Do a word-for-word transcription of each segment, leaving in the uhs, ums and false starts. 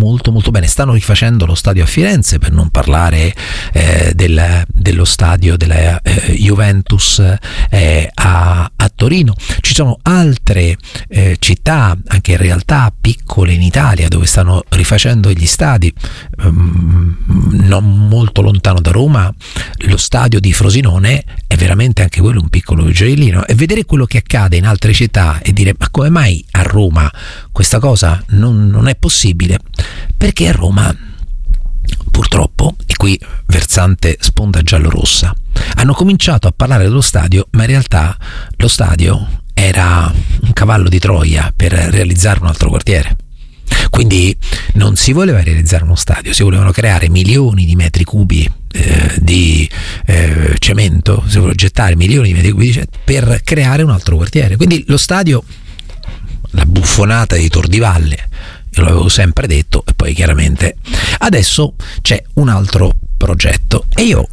molto molto bene. Stanno rifacendo lo stadio a Firenze, per non parlare eh, del, dello stadio della eh, Juventus eh, a, a Torino. Ci sono altre eh, città, anche in realtà piccole in Italia, dove stanno rifacendo gli stadi. Um, non molto lontano da Roma, lo stadio di Frosinone è veramente anche quello un piccolo gioiellino, e vedere quello che accade in altre città e dire: ma come mai a Roma questa cosa non, non è possibile? Perché a Roma, purtroppo, e qui versante sponda giallorossa, hanno cominciato a parlare dello stadio, ma in realtà lo stadio era un cavallo di Troia per realizzare un altro quartiere. Quindi non si voleva realizzare uno stadio, si volevano creare milioni di metri cubi eh, di eh, cemento, si volevano gettare milioni di metri cubi di cemento per creare un altro quartiere. Quindi lo stadio, la buffonata di Tor di Valle, io l'avevo sempre detto, e poi chiaramente adesso c'è un altro progetto, e io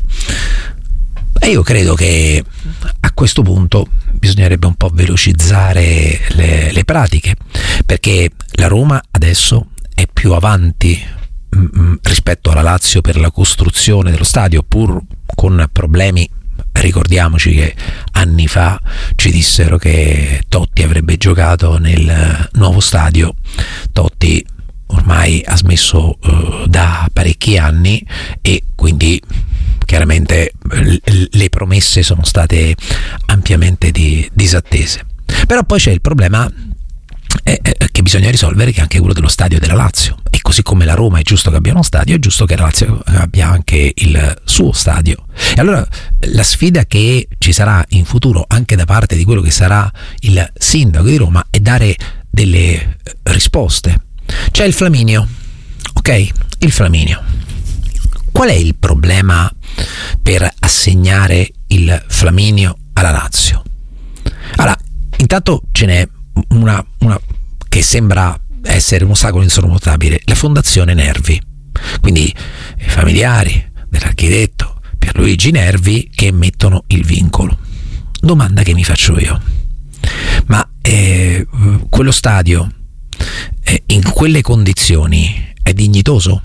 e io credo che a questo punto bisognerebbe un po' velocizzare le, le pratiche, perché la Roma adesso è più avanti mh, rispetto alla Lazio per la costruzione dello stadio, pur con problemi. Ricordiamoci che anni fa ci dissero che Totti avrebbe giocato nel nuovo stadio. Totti ormai ha smesso uh, da parecchi anni, e quindi chiaramente le promesse sono state ampiamente di, disattese. Però poi c'è il problema eh, eh, che bisogna risolvere, che è anche quello dello stadio della Lazio, e così come la Roma è giusto che abbia uno stadio, è giusto che la Lazio abbia anche il suo stadio. E allora la sfida che ci sarà in futuro anche da parte di quello che sarà il sindaco di Roma è dare delle risposte. C'è il Flaminio, ok? Il Flaminio. Qual è il problema per assegnare il Flaminio alla Lazio? Allora, intanto ce n'è una, una che sembra essere un ostacolo insormontabile: la Fondazione Nervi. Quindi i familiari dell'architetto Pierluigi Nervi che mettono il vincolo. Domanda che mi faccio io: ma eh, quello stadio eh, in quelle condizioni è dignitoso?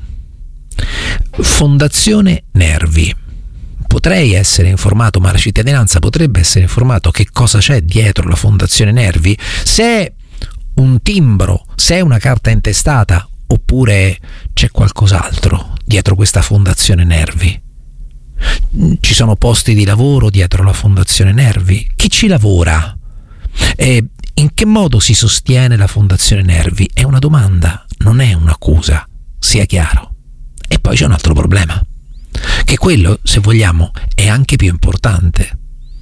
Fondazione Nervi, potrei essere informato, ma la cittadinanza potrebbe essere informato che cosa c'è dietro la Fondazione Nervi? Se è un timbro, se è una carta intestata, oppure c'è qualcos'altro dietro questa Fondazione Nervi? Ci sono posti di lavoro dietro la Fondazione Nervi? Chi ci lavora? E in che modo si sostiene la Fondazione Nervi? È una domanda, non è un'accusa, sia chiaro. E poi c'è un altro problema, che quello, se vogliamo, è anche più importante.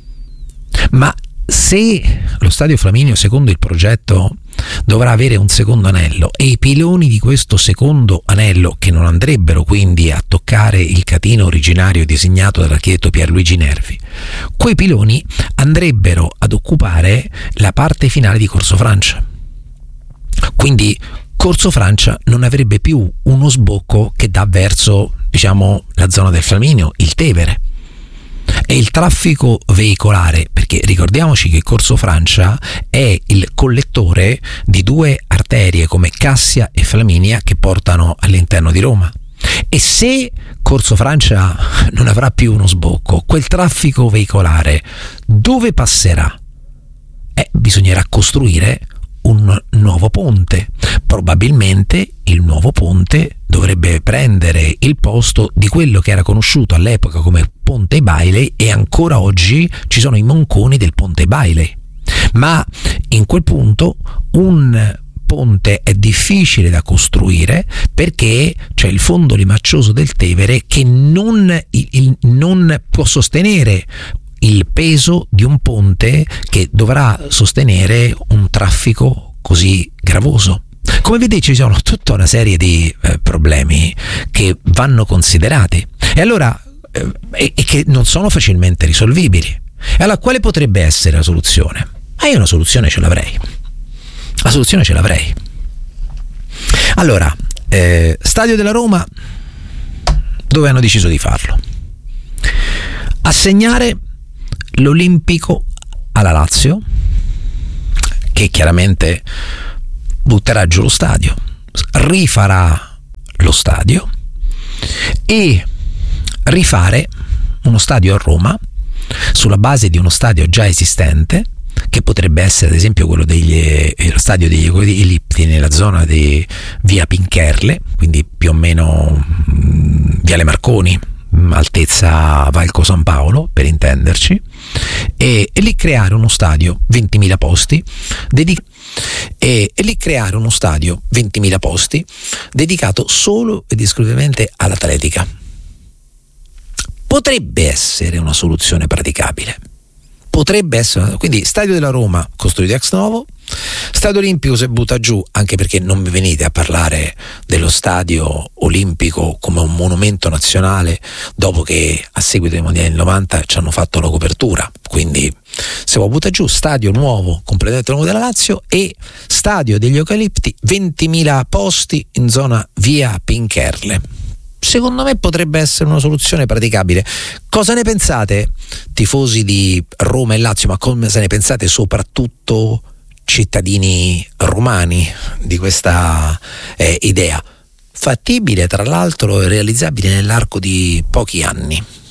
Ma se lo stadio Flaminio, secondo il progetto, dovrà avere un secondo anello, e i piloni di questo secondo anello, che non andrebbero quindi a toccare il catino originario disegnato dall'architetto Pierluigi Nervi, quei piloni andrebbero ad occupare la parte finale di Corso Francia. Quindi Corso Francia non avrebbe più uno sbocco che dà verso, diciamo, la zona del Flaminio, il Tevere. E il traffico veicolare, perché ricordiamoci che Corso Francia è il collettore di due arterie come Cassia e Flaminia che portano all'interno di Roma. E se Corso Francia non avrà più uno sbocco, quel traffico veicolare dove passerà? Eh, bisognerà costruire un nuovo ponte. Probabilmente il nuovo ponte dovrebbe prendere il posto di quello che era conosciuto all'epoca come Ponte Bailey, e ancora oggi ci sono i monconi del Ponte Bailey. Ma in quel punto un ponte è difficile da costruire, perché c'è il fondo limaccioso del Tevere che non, il, il, non può sostenere il peso di un ponte che dovrà sostenere un traffico così gravoso. Come vedete, ci sono tutta una serie di eh, problemi che vanno considerati, e allora eh, e, e che non sono facilmente risolvibili. E allora quale potrebbe essere la soluzione? Ah, io una soluzione ce l'avrei. La soluzione ce l'avrei. Allora, eh, Stadio della Roma, dove hanno deciso di farlo? Assegnare l'Olimpico alla Lazio, che chiaramente butterà giù lo stadio, rifarà lo stadio e rifare uno stadio a Roma sulla base di uno stadio già esistente, che potrebbe essere ad esempio quello degli lo stadio degli Eucalipti nella zona di via Pincherle, quindi più o meno mh, viale Marconi, mh, altezza Valco San Paolo per intenderci, e, e lì creare uno stadio ventimila posti dedicato E, e lì creare uno stadio ventimila posti dedicato solo ed esclusivamente all'atletica. Potrebbe essere una soluzione praticabile. Potrebbe essere, quindi stadio della Roma costruito ex novo, stadio olimpico se butta giù, anche perché non mi venite a parlare dello stadio olimpico come un monumento nazionale dopo che a seguito dei mondiali del novanta ci hanno fatto la copertura, quindi se vuoi butta giù stadio nuovo completamente nuovo della Lazio e stadio degli Eucalipti ventimila posti in zona via Pincherle. Secondo me potrebbe essere una soluzione praticabile. Cosa ne pensate, tifosi di Roma e Lazio, ma come se ne pensate soprattutto cittadini romani di questa eh, idea? Fattibile, tra l'altro, e realizzabile nell'arco di pochi anni.